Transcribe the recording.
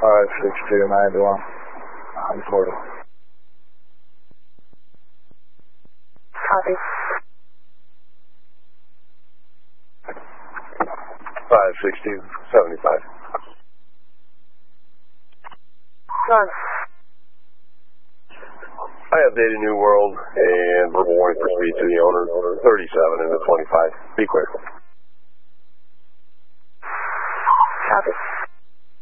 56291 on portal. Copy. 56275. None. I updated New World and verbal warning for speed to the owner, 37 and the 25. Be quick.